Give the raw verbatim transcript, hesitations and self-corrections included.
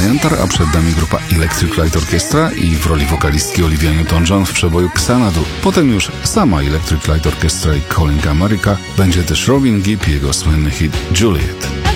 Yantar, a przed nami grupa Electric Light Orchestra i w roli wokalistki Olivia Newton-John w przeboju Xanadu. Potem już sama Electric Light Orchestra i Calling America, będzie też Robin Gibb i jego słynny hit Juliet.